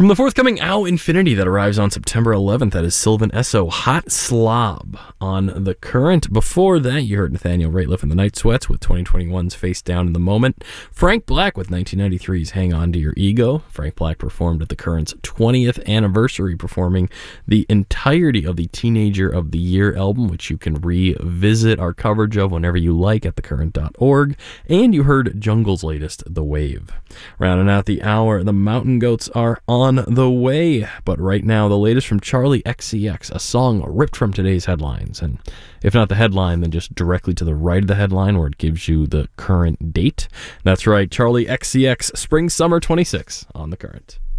From the forthcoming Ow Infinity that arrives on September 11th, that is Sylvan Esso, Hot Slob on The Current. Before that, you heard Nathaniel Rateliff and the Night Sweats with 2021's Face Down in the Moment. Frank Black with 1993's Hang On to Your Ego. Frank Black performed at The Current's 20th anniversary, performing the entirety of the Teenager of the Year album, which you can revisit our coverage of whenever you like at thecurrent.org. And you heard Jungle's latest, The Wave. Rounding out the hour, the Mountain Goats are on the way, but right now the latest from Charli XCX, a song ripped from today's headlines, and if not the headline, then just directly to the right of the headline where it gives you the current date. That's right, Charli XCX, Spring Summer 26 on The Current.